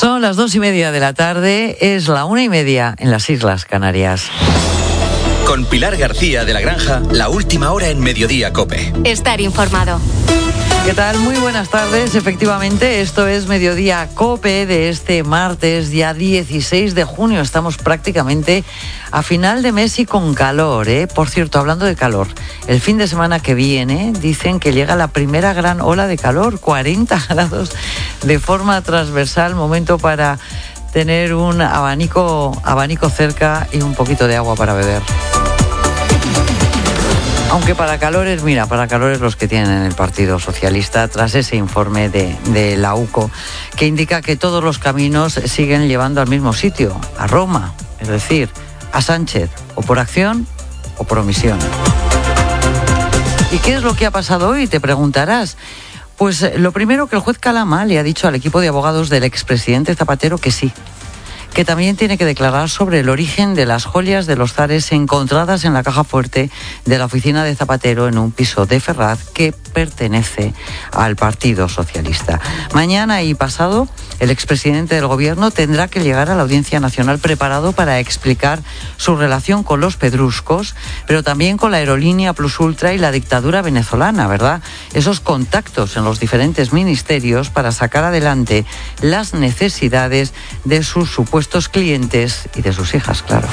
Son las 2:30 de la tarde, es la 1:30 en las Islas Canarias. Con Pilar García de la Granja, la última hora en Mediodía COPE. Estar informado. ¿Qué tal? Muy buenas tardes. Efectivamente, esto es Mediodía COPE de este martes, ya 16 de junio. Estamos prácticamente a final de mes y con calor, ¿eh? Por cierto, hablando de calor, el fin de semana que viene dicen que llega la primera gran ola de calor, 40 grados de forma transversal, momento para tener un abanico cerca y un poquito de agua para beber. Aunque para calores los que tienen el Partido Socialista tras ese informe de la UCO que indica que todos los caminos siguen llevando al mismo sitio, a Roma, es decir, a Sánchez, o por acción o por omisión. ¿Y qué es lo que ha pasado hoy? Te preguntarás. Pues lo primero, que el juez Calama le ha dicho al equipo de abogados del expresidente Zapatero que sí, que también tiene que declarar sobre el origen de las joyas de los zares encontradas en la caja fuerte de la oficina de Zapatero en un piso de Ferraz que pertenece al Partido Socialista. Mañana y pasado, el expresidente del Gobierno tendrá que llegar a la Audiencia Nacional preparado para explicar su relación con los pedruscos, pero también con la aerolínea Plus Ultra y la dictadura venezolana, ¿verdad? Esos contactos en los diferentes ministerios para sacar adelante las necesidades de sus supuestos clientes y de sus hijas, claro.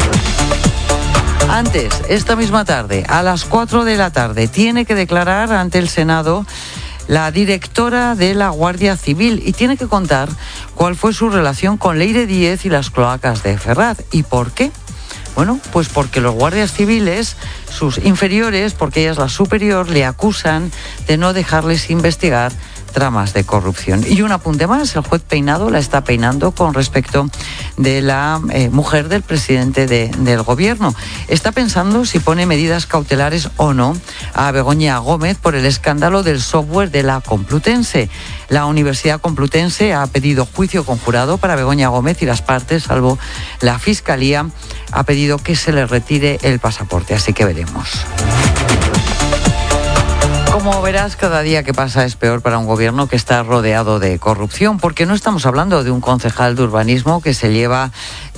Antes, esta misma tarde, a las 4 de la tarde, tiene que declarar ante el Senado la directora de la Guardia Civil y tiene que contar cuál fue su relación con Leire Díez y las cloacas de Ferraz. ¿Y por qué? Bueno, pues porque los guardias civiles, sus inferiores, porque ella es la superior, le acusan de no dejarles investigar tramas de corrupción. Y un apunte más, el juez Peinado la está peinando con respecto de la mujer del presidente del Gobierno. Está pensando si pone medidas cautelares o no a Begoña Gómez por el escándalo del software de la Complutense. La Universidad Complutense ha pedido juicio conjurado para Begoña Gómez y las partes, salvo la Fiscalía, ha pedido que se le retire el pasaporte. Así que veremos. Como verás, cada día que pasa es peor para un gobierno que está rodeado de corrupción, porque no estamos hablando de un concejal de urbanismo que se lleva,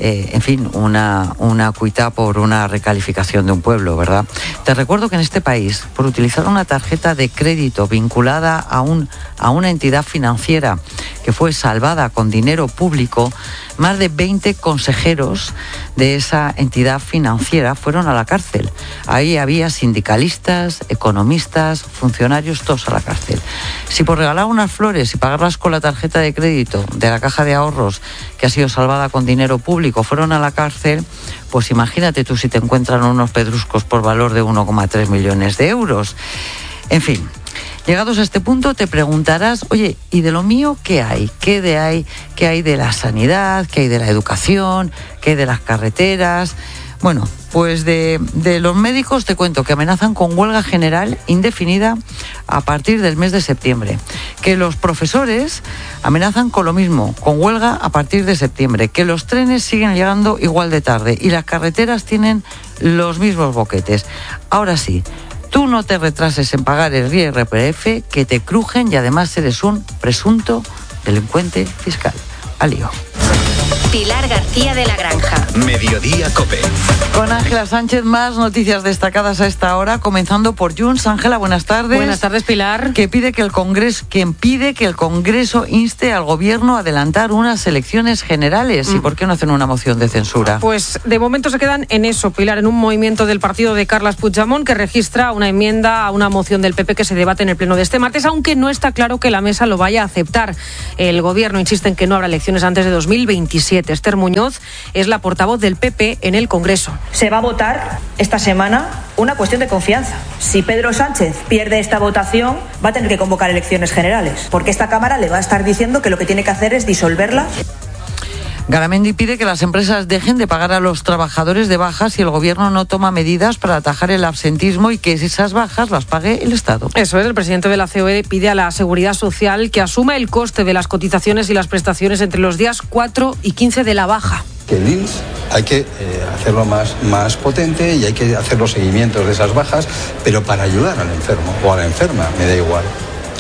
una cuita por una recalificación de un pueblo, ¿verdad? Te recuerdo que en este país, por utilizar una tarjeta de crédito vinculada a una entidad financiera que fue salvada con dinero público, más de 20 consejeros de esa entidad financiera fueron a la cárcel. Ahí había sindicalistas, economistas, funcionarios, todos a la cárcel. Si por regalar unas flores y pagarlas con la tarjeta de crédito de la Caja de Ahorros, que ha sido salvada con dinero público, fueron a la cárcel, pues imagínate tú si te encuentran unos pedruscos por valor de 1,3 millones de euros. En fin. Llegados a este punto te preguntarás, oye, ¿y de lo mío qué hay? ¿Qué hay de la sanidad? ¿Qué hay de la educación? ¿Qué hay de las carreteras? Bueno, pues de los médicos te cuento que amenazan con huelga general indefinida a partir del mes de septiembre. Que los profesores amenazan con lo mismo, con huelga a partir de septiembre. Que los trenes siguen llegando igual de tarde y las carreteras tienen los mismos boquetes. Ahora sí, tú no te retrases en pagar el IRPF, que te crujen y además eres un presunto delincuente fiscal. Al lío. Pilar García de la Granja. Mediodía COPE. Con Ángela Sánchez, más noticias destacadas a esta hora, comenzando por Junts. Ángela, buenas tardes. Buenas tardes, Pilar. Quien pide que el Congreso inste al Gobierno a adelantar unas elecciones generales. ¿Y por qué no hacen una moción de censura? Pues de momento se quedan en eso, Pilar, en un movimiento del partido de Carles Puigdemont que registra una enmienda a una moción del PP que se debate en el pleno de este martes, aunque no está claro que la mesa lo vaya a aceptar. El Gobierno insiste en que no habrá elecciones antes de 2027. Esther Muñoz es la portavoz del PP en el Congreso. Se va a votar esta semana una cuestión de confianza. Si Pedro Sánchez pierde esta votación, va a tener que convocar elecciones generales, porque esta Cámara le va a estar diciendo que lo que tiene que hacer es disolverla. Garamendi pide que las empresas dejen de pagar a los trabajadores de bajas si el Gobierno no toma medidas para atajar el absentismo y que esas bajas las pague el Estado. Eso es, el presidente de la COE pide a la Seguridad Social que asuma el coste de las cotizaciones y las prestaciones entre los días 4 y 15 de la baja. Que el INS hay que hacerlo más potente y hay que hacer los seguimientos de esas bajas, pero para ayudar al enfermo o a la enferma, me da igual.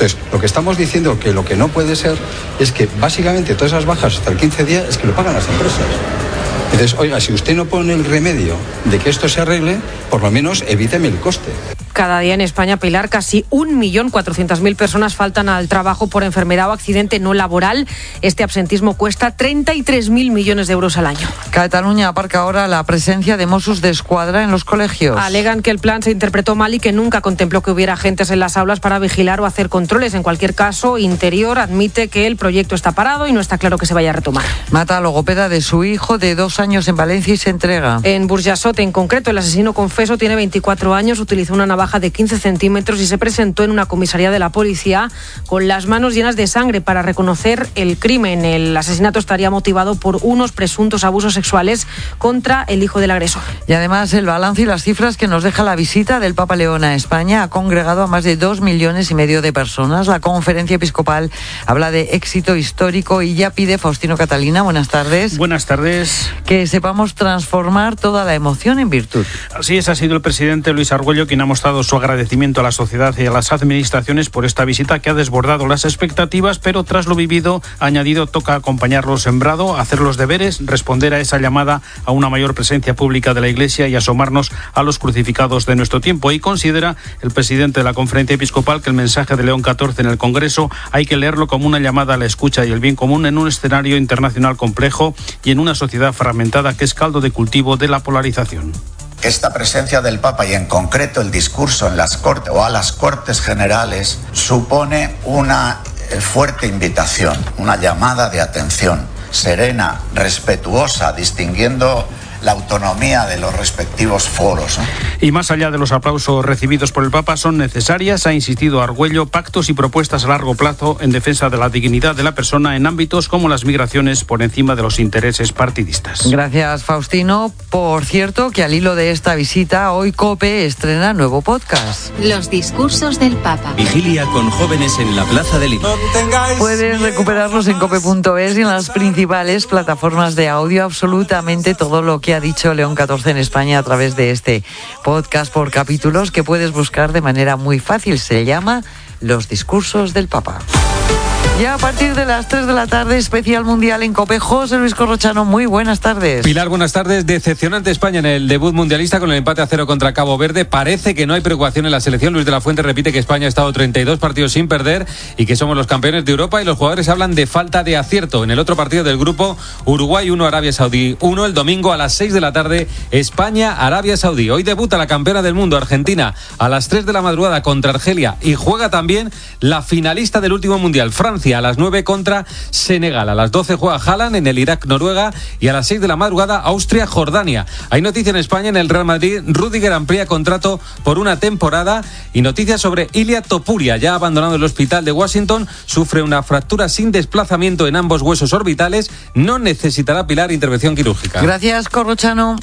Entonces, lo que estamos diciendo que lo que no puede ser es que básicamente todas esas bajas hasta el 15 días es que lo pagan las empresas. Entonces, oiga, si usted no pone el remedio de que esto se arregle, por lo menos evíteme el coste. Cada día en España, Pilar, casi 1.400.000 personas faltan al trabajo por enfermedad o accidente no laboral. Este absentismo cuesta 33.000 millones de euros al año. Cataluña aparca ahora la presencia de Mossos d'Esquadra en los colegios. Alegan que el plan se interpretó mal y que nunca contempló que hubiera agentes en las aulas para vigilar o hacer controles. En cualquier caso, Interior admite que el proyecto está parado y no está claro que se vaya a retomar. Mata a logopeda de su hijo de 2 años en Valencia y se entrega. En Burjasot, en concreto, el asesino confeso tiene 24 años, utilizó una navaja de 15 centímetros y se presentó en una comisaría de la policía con las manos llenas de sangre para reconocer el crimen. El asesinato estaría motivado por unos presuntos abusos sexuales contra el hijo del agresor. Y además el balance y las cifras que nos deja la visita del Papa León a España ha congregado a más de 2,5 millones de personas. La conferencia episcopal habla de éxito histórico y ya pide, Faustino Catalina, buenas tardes. Buenas tardes. Que sepamos transformar toda la emoción en virtud. Así es, ha sido el presidente Luis Argüello quien ha mostrado su agradecimiento a la sociedad y a las administraciones por esta visita que ha desbordado las expectativas, pero tras lo vivido, ha añadido, toca acompañar lo sembrado, hacer los deberes, responder a esa llamada a una mayor presencia pública de la Iglesia y asomarnos a los crucificados de nuestro tiempo. Y considera el presidente de la conferencia episcopal que el mensaje de León XIV en el Congreso hay que leerlo como una llamada a la escucha y el bien común en un escenario internacional complejo y en una sociedad fragmentada que es caldo de cultivo de la polarización. Esta presencia del Papa y en concreto el discurso en las Cortes o a las Cortes Generales supone una fuerte invitación, una llamada de atención serena, respetuosa, distinguiendo la autonomía de los respectivos foros, ¿no? Y más allá de los aplausos recibidos por el Papa, son necesarias, ha insistido Argüello, pactos y propuestas a largo plazo en defensa de la dignidad de la persona en ámbitos como las migraciones por encima de los intereses partidistas. Gracias, Faustino. Por cierto, que al hilo de esta visita, hoy COPE estrena nuevo podcast. Los discursos del Papa. Vigilia con jóvenes en la Plaza de Lima. Puedes recuperarlos en cope.es y en las principales plataformas de audio, absolutamente todo lo que ha dicho León XIV en España a través de este podcast por capítulos que puedes buscar de manera muy fácil. Se llama Los discursos del Papa. Ya a partir de las 3 de la tarde, especial mundial en COPE. José Luis Corrochano, muy buenas tardes. Pilar, buenas tardes. Decepcionante España en el debut mundialista con el empate a 0 contra Cabo Verde. Parece que no hay preocupación en la selección. Luis de la Fuente repite que España ha estado 32 partidos sin perder y que somos los campeones de Europa, y los jugadores hablan de falta de acierto. En el otro partido del grupo, Uruguay 1, Arabia Saudí 1, el domingo a las 6 de la tarde, España, Arabia Saudí. Hoy debuta la campeona del mundo, Argentina, a las 3 de la madrugada contra Argelia, y juega también la finalista del último mundial, Francia, a las 9 contra Senegal. A las 12 juega Haaland en el Irak-Noruega, y a las 6 de la madrugada Austria-Jordania. Hay noticia en España. En el Real Madrid, Rüdiger amplía contrato por una temporada, y noticias sobre Ilia Topuria, ya abandonado el hospital de Washington, sufre una fractura sin desplazamiento en ambos huesos orbitales, no necesitará, Pilar, intervención quirúrgica. Gracias, Corrochano.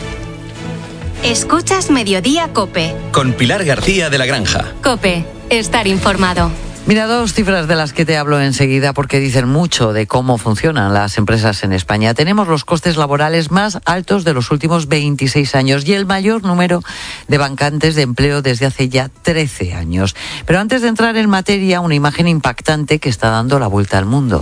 Escuchas Mediodía COPE. Con Pilar García de la Granja. COPE, estar informado. Mira, 2 cifras de las que te hablo enseguida porque dicen mucho de cómo funcionan las empresas en España. Tenemos los costes laborales más altos de los últimos 26 años y el mayor número de vacantes de empleo desde hace ya 13 años. Pero antes de entrar en materia, una imagen impactante que está dando la vuelta al mundo.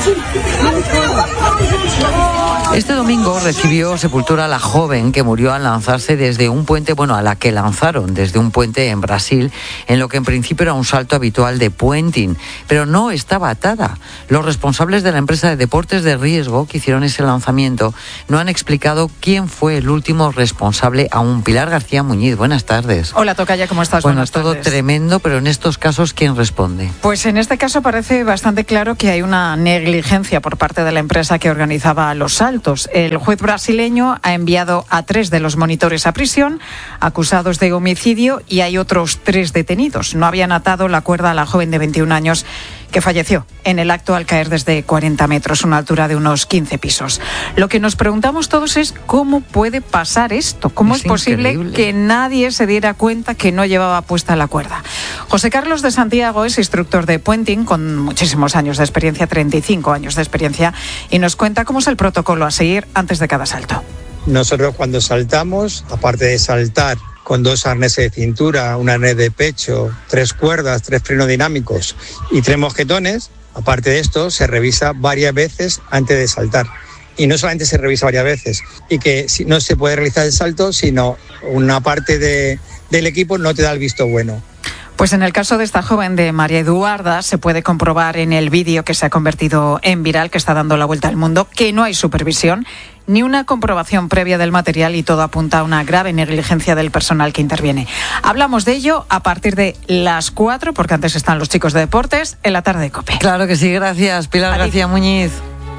Este domingo recibió sepultura la joven que murió al lanzarse desde un puente, a la que lanzaron desde un puente en Brasil, en lo que en principio era un salto habitual de puenting, pero no estaba atada. Los responsables de la empresa de deportes de riesgo que hicieron ese lanzamiento no han explicado quién fue el último responsable aún. Pilar García Muñiz, buenas tardes. Hola, tocaya, ¿cómo estás? Bueno, buenas todo tardes. tremendo, pero en estos casos, ¿quién responde? Pues en este caso parece bastante claro que hay una negligencia por parte de la empresa que organizaba los saltos. El juez brasileño ha enviado a 3 de los monitores a prisión, acusados de homicidio, y hay otros 3 detenidos. No habían atado la cuerda a la joven de 21 años que falleció en el acto al caer desde 40 metros, una altura de unos 15 pisos. Lo que nos preguntamos todos es cómo puede pasar esto, cómo es posible increíble que nadie se diera cuenta que no llevaba puesta la cuerda. José Carlos de Santiago es instructor de puenting con muchísimos años de experiencia, 35 años de experiencia, y nos cuenta cómo es el protocolo a seguir antes de cada salto. Nosotros cuando saltamos, aparte de saltar con 2 arneses de cintura, un arnés de pecho, 3 cuerdas, 3 frenos dinámicos y 3 mosquetones. Aparte de esto, se revisa varias veces antes de saltar. Y no solamente se revisa varias veces, y que no se puede realizar el salto, sino una parte del equipo no te da el visto bueno. Pues en el caso de esta joven, de María Eduarda, se puede comprobar en el vídeo que se ha convertido en viral, que está dando la vuelta al mundo, que no hay supervisión ni una comprobación previa del material y todo apunta a una grave negligencia del personal que interviene. Hablamos de ello a partir de las 4, porque antes están los chicos de deportes, en la tarde de COPE. Claro que sí, gracias, Pilar García Muñiz.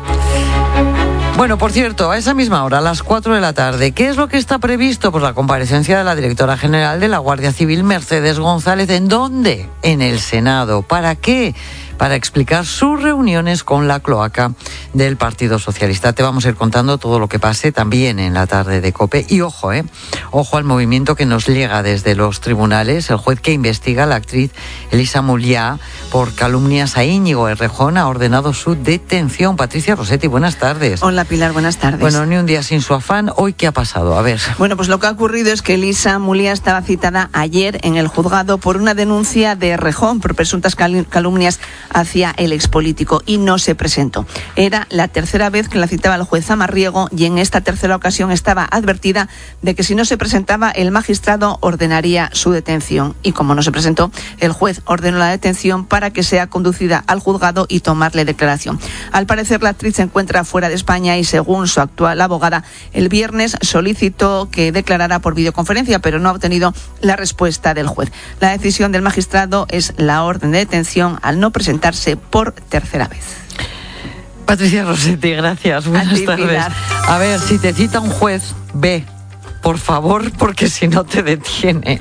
Bueno, por cierto, a esa misma hora, a las 4 de la tarde, ¿qué es lo que está previsto? Pues la comparecencia de la directora general de la Guardia Civil, Mercedes González. ¿En dónde? En el Senado. ¿Para qué? Para explicar sus reuniones con la cloaca del Partido Socialista. Te vamos a ir contando todo lo que pase también en la tarde de COPE. Y ojo, ojo al movimiento que nos llega desde los tribunales. El juez que investiga a la actriz Elisa Muliá por calumnias a Íñigo Errejón ha ordenado su detención. Patricia Rossetti, buenas tardes. Hola Pilar, buenas tardes. Bueno, ni un día sin su afán. ¿Hoy qué ha pasado? A ver. Bueno, pues lo que ha ocurrido es que Elisa Muliá estaba citada ayer en el juzgado por una denuncia de Errejón por presuntas calumnias hacia el expolítico y no se presentó. Era la tercera vez que la citaba el juez Amarriego y en esta tercera ocasión estaba advertida de que si no se presentaba el magistrado ordenaría su detención y como no se presentó, el juez ordenó la detención para que sea conducida al juzgado y tomarle declaración. Al parecer la actriz se encuentra fuera de España y según su actual abogada, el viernes solicitó que declarara por videoconferencia pero no ha obtenido la respuesta del juez. La decisión del magistrado es la orden de detención al no presentarse por tercera vez. Patricia Rossetti, gracias. Buenas tardes. A ver, si te cita un juez, ve, por favor, porque si no te detienen.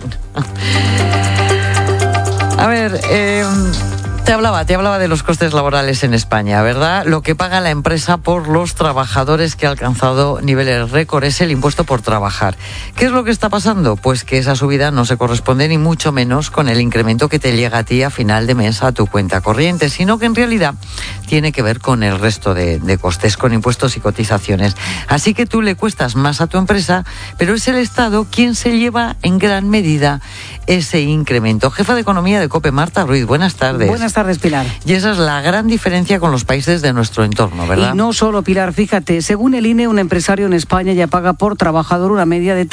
A ver, te hablaba de los costes laborales en España, ¿verdad? Lo que paga la empresa por los trabajadores, que ha alcanzado niveles récord, es el impuesto por trabajar. ¿Qué es lo que está pasando? Pues que esa subida no se corresponde ni mucho menos con el incremento que te llega a ti a final de mes a tu cuenta corriente, sino que en realidad tiene que ver con el resto de costes, con impuestos y cotizaciones. Así que tú le cuestas más a tu empresa, pero es el Estado quien se lleva en gran medida ese incremento. Jefa de Economía de COPE, Marta Ruiz, buenas tardes. Buenas tardes, Pilar. Y esa es la gran diferencia con los países de nuestro entorno, ¿verdad? Y no solo, Pilar, fíjate, según el INE, un empresario en España ya paga por trabajador una media de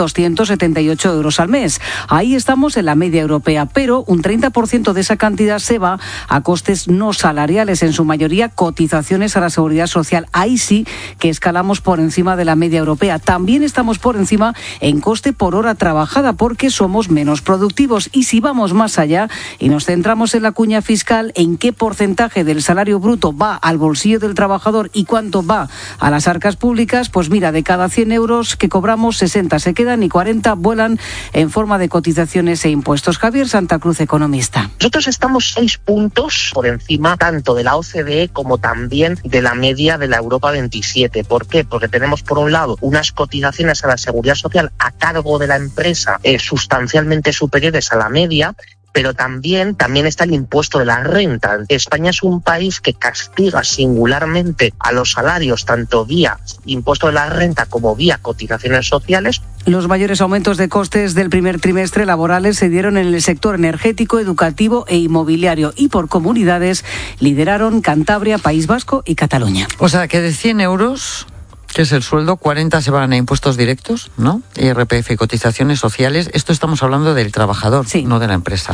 3.278 euros al mes. Ahí estamos en la media europea, pero un 30% de esa cantidad se va a costes no salariales, en su mayoría cotizaciones a la Seguridad Social. Ahí sí que escalamos por encima de la media europea. También estamos por encima en coste por hora trabajada, porque somos menos productivos. Y si vamos más allá y nos centramos en la cuña fiscal, en qué porcentaje del salario bruto va al bolsillo del trabajador y cuánto va a las arcas públicas, pues mira, de cada 100 euros que cobramos, 60 se quedan y 40 vuelan en forma de cotizaciones e impuestos. Javier Santa Cruz, economista. Nosotros estamos 6 puntos por encima tanto de la OCDE como también de la media de la Europa 27. ¿Por qué? Porque tenemos por un lado unas cotizaciones a la Seguridad Social a cargo de la empresa sustancialmente superiores a la media, pero también está el impuesto de la renta. España es un país que castiga singularmente a los salarios, tanto vía impuesto de la renta como vía cotizaciones sociales. Los mayores aumentos de costes del primer trimestre laborales se dieron en el sector energético, educativo e inmobiliario, y por comunidades lideraron Cantabria, País Vasco y Cataluña. O sea que de 100 euros... que es el sueldo, 40 se van a impuestos directos, ¿no? IRPF y cotizaciones sociales. Esto estamos hablando del trabajador, sí, no de la empresa.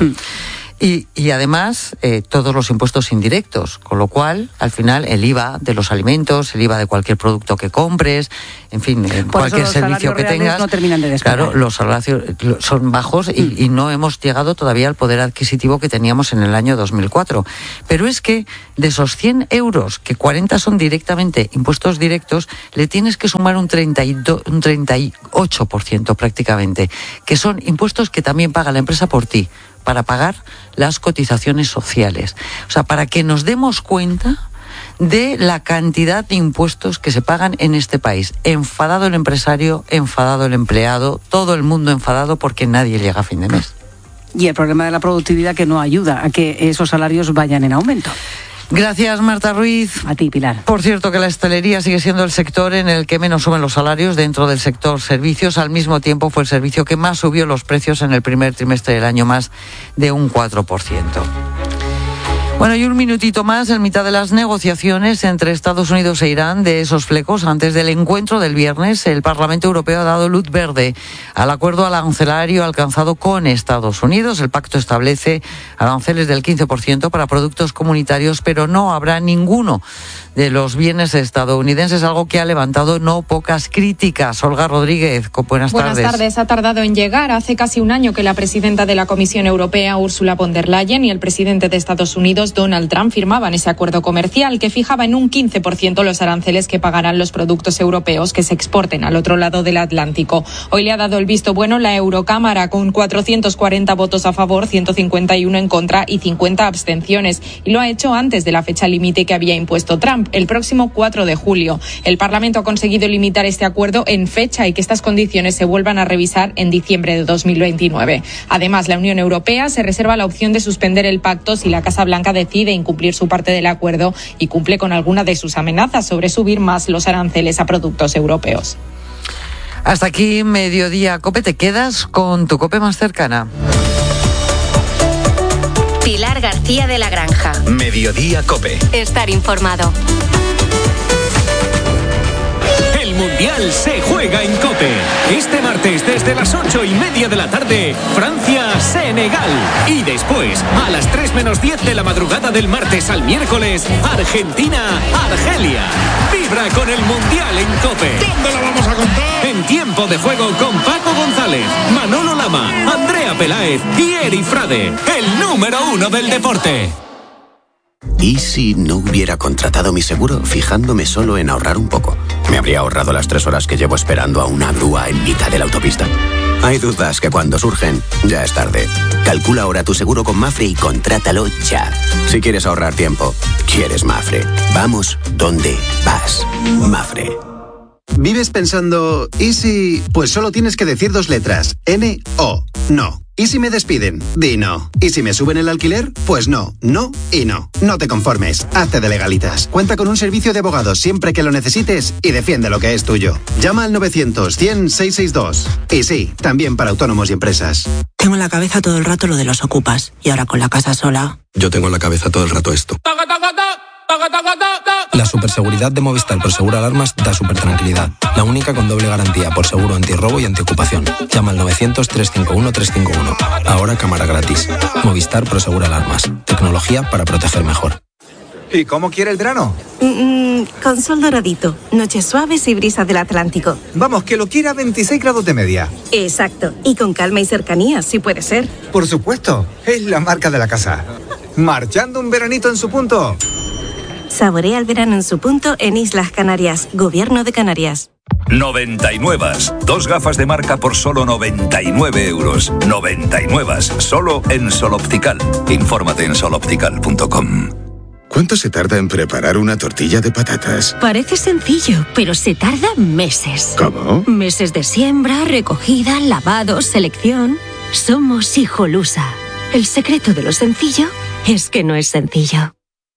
Y además todos los impuestos indirectos, con lo cual al final el IVA de los alimentos, el IVA de cualquier producto que compres, en fin, cualquier servicio que tengas, no terminan de despegar. Claro, los salarios son bajos y no hemos llegado todavía al poder adquisitivo que teníamos en el año 2004. Pero es que de esos 100 euros, que 40 son directamente impuestos directos, le tienes que sumar un 38% prácticamente, que son impuestos que también paga la empresa por ti, para pagar las cotizaciones sociales. O sea, para que nos demos cuenta de la cantidad de impuestos que se pagan en este país. Enfadado el empresario, enfadado el empleado, todo el mundo enfadado porque nadie llega a fin de mes. Y el problema de la productividad, que no ayuda a que esos salarios vayan en aumento. Gracias, Marta Ruiz. A ti, Pilar. Por cierto, que la hostelería sigue siendo el sector en el que menos suben los salarios dentro del sector servicios. Al mismo tiempo fue el servicio que más subió los precios en el primer trimestre del año, más de un 4%. Bueno, y un minutito más en mitad de las negociaciones entre Estados Unidos e Irán de esos flecos. Antes del encuentro del viernes, el Parlamento Europeo ha dado luz verde al acuerdo arancelario alcanzado con Estados Unidos. El pacto establece aranceles del 15% para productos comunitarios, pero no habrá ninguno de los bienes estadounidenses, algo que ha levantado no pocas críticas. Olga Rodríguez, buenas tardes. Buenas tardes. Ha tardado en llegar. Hace casi un año que la presidenta de la Comisión Europea, Ursula von der Leyen, y el presidente de Estados Unidos, Donald Trump, firmaban ese acuerdo comercial que fijaba en un 15% los aranceles que pagarán los productos europeos que se exporten al otro lado del Atlántico. Hoy le ha dado el visto bueno la Eurocámara con 440 votos a favor, 151 en contra y 50 abstenciones. Y lo ha hecho antes de la fecha límite que había impuesto Trump, el próximo 4 de julio. El Parlamento ha conseguido limitar este acuerdo en fecha y que estas condiciones se vuelvan a revisar en diciembre de 2029. Además, la Unión Europea se reserva la opción de suspender el pacto si la Casa Blanca decide incumplir su parte del acuerdo y cumple con alguna de sus amenazas sobre subir más los aranceles a productos europeos. Hasta aquí Mediodía COPE. Te quedas con tu COPE más cercana. Pilar García de la Granja. Mediodía COPE. Estar informado. El Mundial se juega en COPE. Este martes desde las 8:30 de la tarde, Francia-Senegal. Y después, a las 3:10 de la madrugada del martes al miércoles, Argentina-Argelia. Vibra con el Mundial en COPE. ¿Dónde lo vamos a contar? En tiempo de juego con Paco González, Manolo Lama, Andrea Peláez y Eri Frade, el número 1 del deporte. ¿Y si no hubiera contratado mi seguro fijándome solo en ahorrar un poco? ¿Me habría ahorrado las 3 horas que llevo esperando a una grúa en mitad de la autopista? Hay dudas que cuando surgen, ya es tarde. Calcula ahora tu seguro con Mafre y contrátalo ya. Si quieres ahorrar tiempo, quieres Mafre. Vamos donde vas. Mafre. ¿Vives pensando, ¿y si...? Pues solo tienes que decir 2 letras. N-O. No. ¿Y si me despiden? Di no. ¿Y si me suben el alquiler? Pues no, no y no. No te conformes. Hazte de Legalitas. Cuenta con un servicio de abogados siempre que lo necesites y defiende lo que es tuyo. Llama al 900-100-662. Y sí, también para autónomos y empresas. Tengo en la cabeza todo el rato lo de los ocupas. Y ahora con la casa sola... Yo tengo en la cabeza todo el rato esto. La superseguridad de Movistar por Seguro Alarmas da supertranquilidad. La única con doble garantía por seguro antirrobo y antiocupación. Llama al 900-351-351. Ahora cámara gratis. Movistar por Seguro Alarmas. Tecnología para proteger mejor. ¿Y cómo quiere el verano? Con sol doradito, noches suaves y brisa del Atlántico. Vamos, que lo quiera a 26 grados de media. Exacto. Y con calma y cercanía, si puede ser. Por supuesto. Es la marca de la casa. Marchando un veranito en su punto. Saborea el verano en su punto en Islas Canarias, Gobierno de Canarias. 99. 2 gafas de marca por solo 99 euros. 99. Solo en Sol Optical. Infórmate en soloptical.com. ¿Cuánto se tarda en preparar una tortilla de patatas? Parece sencillo, pero se tarda meses. ¿Cómo? Meses de siembra, recogida, lavado, selección. Somos Hijolusa. El secreto de lo sencillo es que no es sencillo.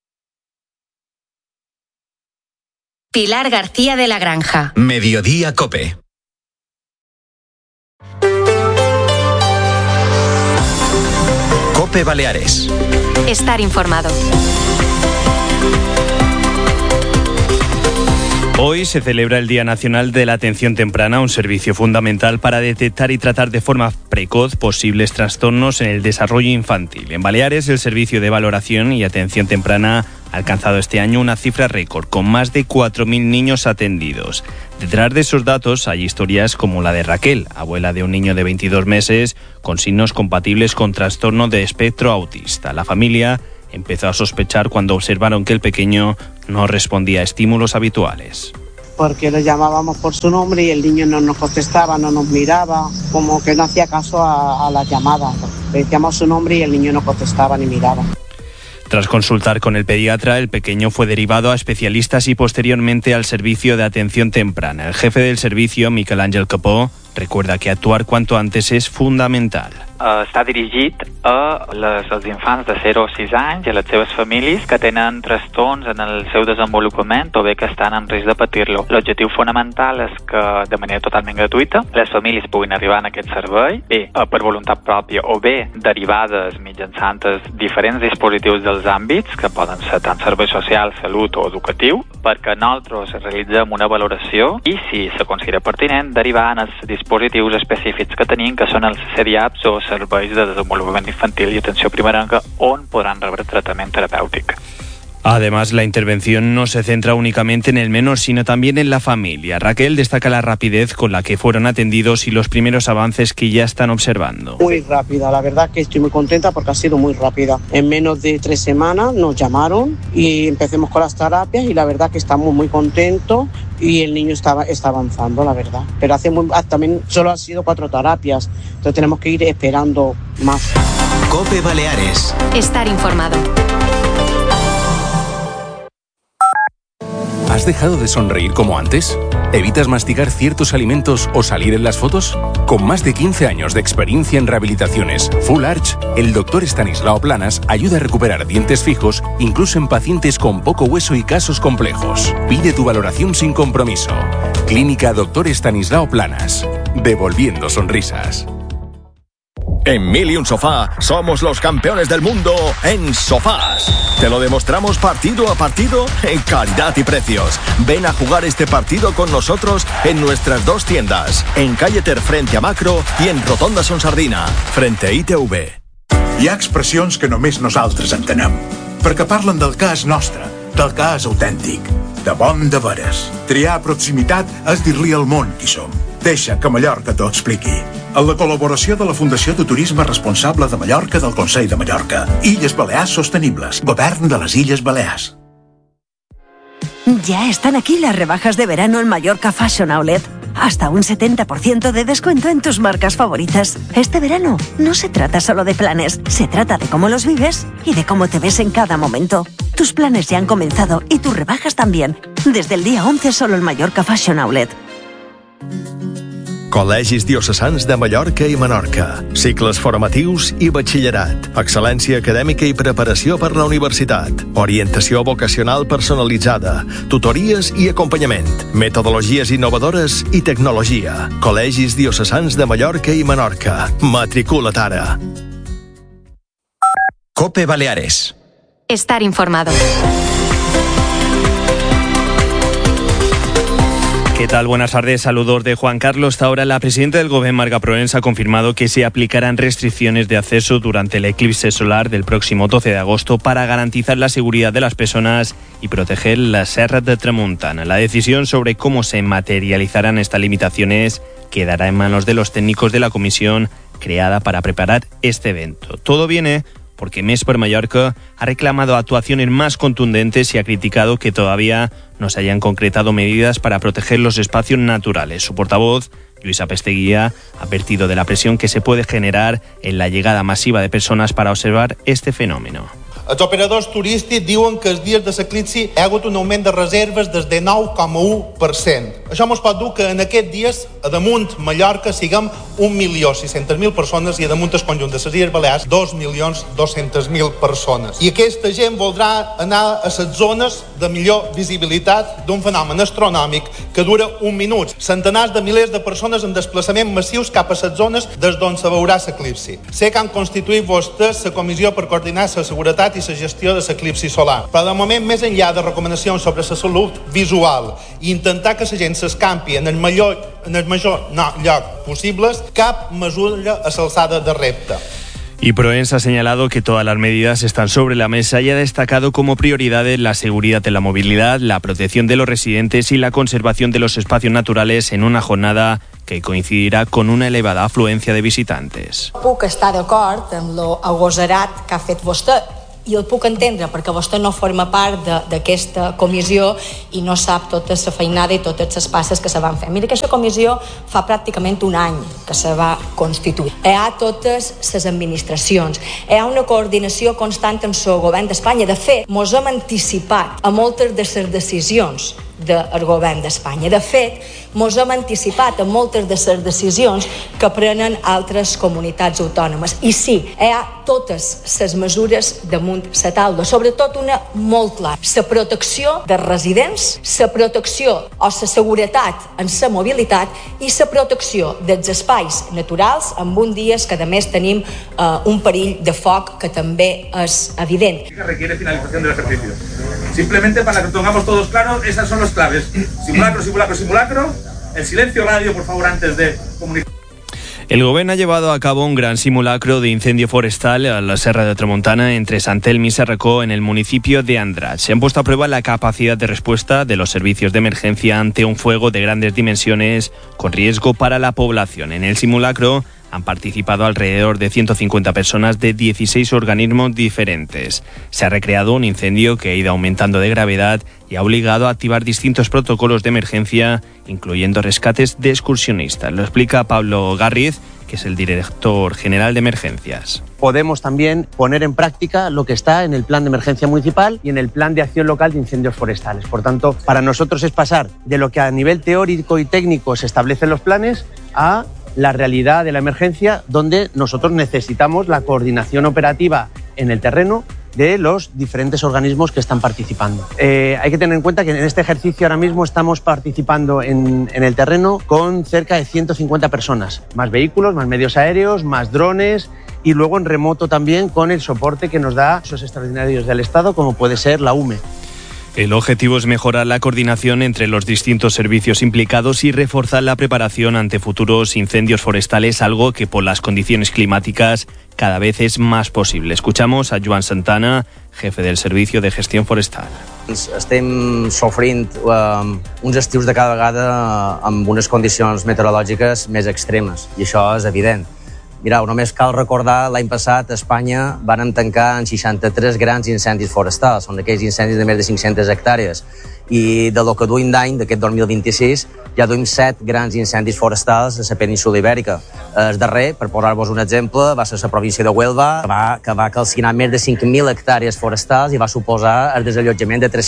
Pilar García de la Granja. Mediodía COPE. COPE Baleares. Estar informado. Hoy se celebra el Día Nacional de la Atención Temprana, un servicio fundamental para detectar y tratar de forma precoz posibles trastornos en el desarrollo infantil. En Baleares, el servicio de valoración y atención temprana ha alcanzado este año una cifra récord, con más de 4.000 niños atendidos. Detrás de esos datos hay historias como la de Raquel, abuela de un niño de 22 meses con signos compatibles con trastorno de espectro autista. La familia empezó a sospechar cuando observaron que el pequeño no respondía a estímulos habituales. Porque lo llamábamos por su nombre y el niño no nos contestaba, no nos miraba, como que no hacía caso a las llamadas. Le decíamos su nombre y el niño no contestaba ni miraba. Tras consultar con el pediatra, el pequeño fue derivado a especialistas y posteriormente al servicio de atención temprana. El jefe del servicio, Miquel Àngel Capó, recuerda que actuar cuanto antes es fundamental. està dirigit als infants de 0 a 6 anys i a les seves famílies que tenen trastorns en el seu desenvolupament o bé que estan en risc de patir-lo. L'objectiu fonamental és que, de manera totalment gratuïta, les famílies puguin arribar a aquest servei, bé per voluntat pròpia o bé derivades mitjançant els diferents dispositius dels àmbits, que poden ser tant servei social, salut o educatiu, perquè nosaltres realitzem una valoració i, si se considera pertinent, derivar en els dispositius específics que tenim, que són els CDAPs o serveis de desenvolupament infantil i atenció primerenca, on podran rebre tractament terapèutic. Además, la intervención no se centra únicamente en el menor, sino también en la familia. Raquel destaca la rapidez con la que fueron atendidos y los primeros avances que ya están observando. Muy rápida, la verdad que estoy muy contenta porque ha sido muy rápida. En menos de 3 semanas nos llamaron y empecemos con las terapias y la verdad que estamos muy contentos y el niño está avanzando, la verdad. Pero también solo han sido 4 terapias, entonces tenemos que ir esperando más. COPE Baleares. Estar informado. ¿Has dejado de sonreír como antes? ¿Evitas masticar ciertos alimentos o salir en las fotos? Con más de 15 años de experiencia en rehabilitaciones Full Arch, el Dr. Estanislao Planas ayuda a recuperar dientes fijos, incluso en pacientes con poco hueso y casos complejos. Pide tu valoración sin compromiso. Clínica Dr. Estanislao Planas. Devolviendo sonrisas. En 1001 Sofá somos los campeones del mundo en sofás. Te lo demostramos partido a partido en calidad y precios. Ven a jugar este partido con nosotros en nuestras 2 tiendas, en Calle Ter frente a Macro i en Rotonda Son Sardina, frente a ITV. Hi ha expressions que només nosaltres entenem, perquè parlen del que és nostre, del que és autèntic, de bon de veres. Triar proximitat és dir-li al món qui som. Deixa que Mallorca t'ho expliqui. Amb la col·laboració de la Fundació de Turisme Responsable de Mallorca del Consell de Mallorca. Illes Balears Sostenibles. Govern de las Illes Balears. Ya están aquí las rebajas de verano en Mallorca Fashion Outlet. Hasta un 70% de descuento en tus marcas favoritas. Este verano no se trata solo de planes, se trata de cómo los vives y de cómo te ves en cada momento. Tus planes ya han comenzado y tus rebajas también. Desde el día 11 solo en Mallorca Fashion Outlet. Col·legis diocesans de Mallorca i Menorca. Cicles formatius i batxillerat. Excel·lència acadèmica i preparació per la universitat. Orientació vocacional personalitzada. Tutories i acompanyament. Metodologies innovadores i tecnologia. Col·legis diocesans de Mallorca i Menorca. Matricula't ara. COPE Baleares. Estar informado. ¿Qué tal? Buenas tardes. Saludos de Juan Carlos. Hasta ahora la presidenta del Gobierno, Marga Proens, ha confirmado que se aplicarán restricciones de acceso durante el eclipse solar del próximo 12 de agosto para garantizar la seguridad de las personas y proteger las serras de Tramuntana. La decisión sobre cómo se materializarán estas limitaciones quedará en manos de los técnicos de la comisión creada para preparar este evento. Todo viene porque Més per Mallorca ha reclamado actuaciones más contundentes y ha criticado que todavía no se hayan concretado medidas para proteger los espacios naturales. Su portavoz, Lluís Apesteguía, ha advertido de la presión que se puede generar en la llegada masiva de personas para observar este fenómeno. Els operadors turístics diuen que els dies de l'eclipsi hi ha hagut un augment de reserves des de 9,1%. Això ens pot dur que en aquests dies, a damunt Mallorca, siguem 1.600.000 persones i a damunt el conjunt de les Illes Balears 2.200.000 persones. I aquesta gent voldrà anar a les zones de millor visibilitat d'un fenomen astronòmic que dura 1 minut. Centenars de milers de persones en desplaçaments massius cap a les zones des d'on se veurà l'eclipsi. Sé que han constituït vostès la comissió per coordinar la seguretat i la gestió de l'eclipsi solar. Però de moment, més enllà de recomanacions sobre la salut visual i intentar que la gent s'escampi en el major lloc possibles, cap mesura a l'alçada de repte. Y Proens ha señalado que todas las medidas están sobre la mesa y ha destacado como prioridades la seguridad en la movilidad, la protección de los residentes y la conservación de los espacios naturales en una jornada que coincidirà con una elevada afluència de visitantes. Puc estar d'acord amb l'agosarat que ha fet vostè, i el puc entendre perquè vostè no forma part d'aquesta comissió i no sap tota la feinada i totes les passes que se van fer. Mira, aquesta comissió fa pràcticament un any que se va constituir. Hi ha totes les administracions, hi ha una coordinació constant amb el govern d'Espanya. De fet, mos hem anticipat a moltes de les decisions del govern d'Espanya. De fet, mos hem anticipat a moltes de les decisions que prenen altres comunitats autònomes. I sí, hi ha totes les mesures damunt la taula, sobretot una molt clara: la protecció de residents, la protecció o la seguretat en la mobilitat i la protecció dels espais naturals amb un dies que a més tenim un perill de foc que també és evident. Que requiere finalización del ejercicio. Simplemente para que tengamos todos claro, esas son las claves. Simulacro, simulacro, simulacro. El silencio radio, por favor, antes de comunicar. El Gobierno ha llevado a cabo un gran simulacro de incendio forestal a la Serra de Tramontana entre Sant Elm y Serracó en el municipio de Andratx. Se han puesto a prueba la capacidad de respuesta de los servicios de emergencia ante un fuego de grandes dimensiones con riesgo para la población. En el simulacro han participado alrededor de 150 personas de 16 organismos diferentes. Se ha recreado un incendio que ha ido aumentando de gravedad y ha obligado a activar distintos protocolos de emergencia, incluyendo rescates de excursionistas. Lo explica Pablo Garriz, que es el director general de emergencias. Podemos también poner en práctica lo que está en el plan de emergencia municipal y en el plan de acción local de incendios forestales. Por tanto, para nosotros es pasar de lo que a nivel teórico y técnico se establecen los planes a la realidad de la emergencia, donde nosotros necesitamos la coordinación operativa en el terreno de los diferentes organismos que están participando. Hay que tener en cuenta que en este ejercicio ahora mismo estamos participando en el terreno con cerca de 150 personas, más vehículos, más medios aéreos, más drones y luego en remoto también con el soporte que nos da esos extraordinarios del Estado, como puede ser la UME. El objetivo es mejorar la coordinación entre los distintos servicios implicados y reforzar la preparación ante futuros incendios forestales, algo que por las condiciones climáticas cada vez es más posible. Escuchamos a Joan Santana, jefe del Servicio de Gestión Forestal. Estem sofrint uns estius de cada vegada amb unes condicions meteorològiques més extremes, i això és evident. Mireu, només cal recordar l'any passat a Espanya vàrem tancar en 63 grans incendis forestals, són aquells incendis de més de 500 hectàrees, i de lo que duim d'any, d'aquest 2026, ja duim 7 grans incendis forestals a la península Ibèrica. El darrer, per posar-vos un exemple, va ser la província de Huelva, que va calcinar més de 5.000 hectàrees forestals i va suposar el desallotjament de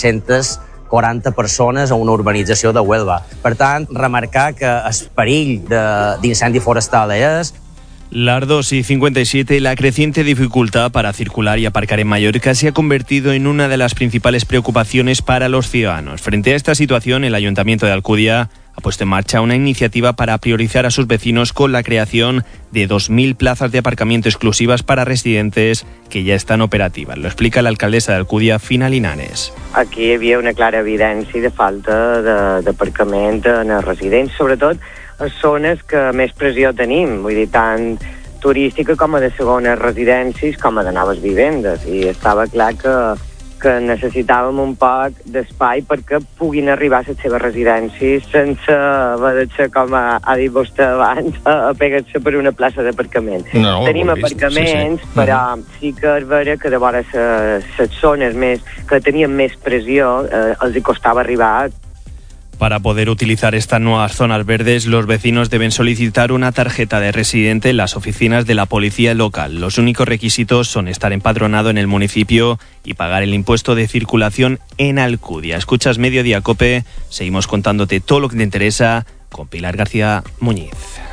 340 persones a una urbanització de Huelva. Per tant, remarcar que el perill d'incendi forestal és... Las 2:57, la creciente dificultad para circular y aparcar en Mallorca se ha convertido en una de las principales preocupaciones para los ciudadanos. Frente a esta situación, el Ayuntamiento de Alcudia ha puesto en marcha una iniciativa para priorizar a sus vecinos con la creación de 2.000 plazas de aparcamiento exclusivas para residentes que ya están operativas. Lo explica la alcaldesa de Alcudia, Fina Linares. Aquí hi havia una clara evidència de falta d'aparcament en els residents, sobretot a zones que més pressió tenim, vull dir, tant turística com a de segones residències com a de noves vivendes, i estava clar que necessitàvem un poc d'espai perquè puguin arribar a les seves residències sense haver de ser, com ha dit vostè abans, a pegar-se per una plaça d'aparcament. No, tenim aparcaments, sí. Però sí que és vera que de vora les zones que tenien més pressió els hi costava arribar. Para poder utilizar estas nuevas zonas verdes, los vecinos deben solicitar una tarjeta de residente en las oficinas de la policía local. Los únicos requisitos son estar empadronado en el municipio y pagar el impuesto de circulación en Alcudia. Escuchas Mediodía Cope, seguimos contándote todo lo que te interesa con Pilar García Muñiz.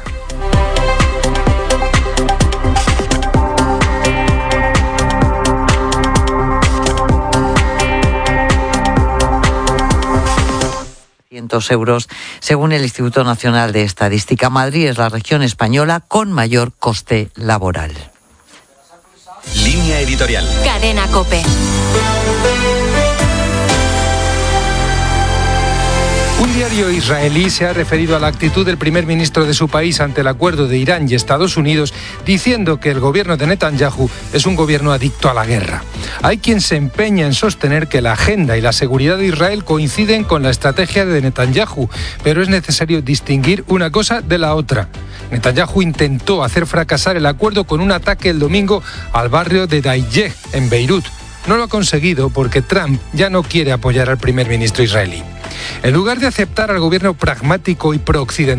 euros, según el Instituto Nacional de Estadística. Madrid es la región española con mayor coste laboral. Línea editorial. Cadena COPE. Un diario israelí se ha referido a la actitud del primer ministro de su país ante el acuerdo de Irán y Estados Unidos, diciendo que el gobierno de Netanyahu es un gobierno adicto a la guerra. Hay quien se empeña en sostener que la agenda y la seguridad de Israel coinciden con la estrategia de Netanyahu, pero es necesario distinguir una cosa de la otra. Netanyahu intentó hacer fracasar el acuerdo con un ataque el domingo al barrio de Daiyeh, en Beirut. no lo ha conseguido porque Trump ya no quiere apoyar al primer ministro israelí. En lugar de aceptar al gobierno pragmático y pro-occidental